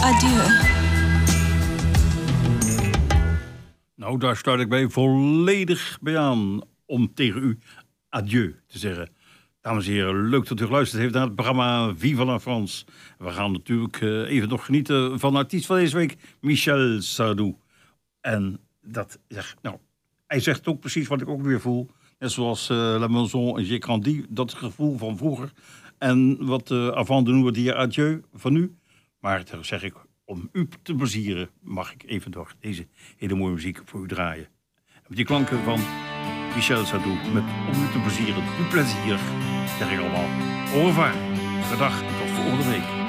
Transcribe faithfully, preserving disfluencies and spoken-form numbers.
adieu. Nou, daar sluit ik mij volledig bij aan om tegen u adieu te zeggen. Dames en heren, leuk dat u geluisterd heeft naar het programma Viva la France. We gaan natuurlijk uh, even nog genieten van de artiest van deze week, Michel Sardou. En dat zegt, nou, hij zegt ook precies wat ik ook weer voel. Net zoals uh, La Maison en J'ai Grandi, dat gevoel van vroeger. En wat uh, avant de nous dire adieu van nu. Maar dan zeg ik, om u te plezieren, mag ik even door deze hele mooie muziek voor u draaien. En met die klanken van Michel Sardou, met om u te plezieren, uw plezier, zeg ik allemaal. Au revoir, gedag, tot volgende week.